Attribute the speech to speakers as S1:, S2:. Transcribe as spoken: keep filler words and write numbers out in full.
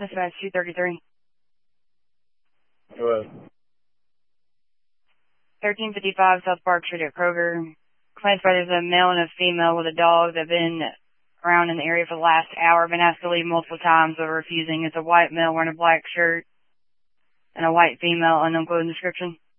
S1: Dispatch two thirty-three.
S2: Go ahead.
S1: thirteen fifty-five South Park Street at Kroger. Claims by there's a male and a female with a dog that have been around in the area for the last hour. Been asked to leave multiple times, but refusing. It's a white male wearing a black shirt and a white female, unknown clothing description.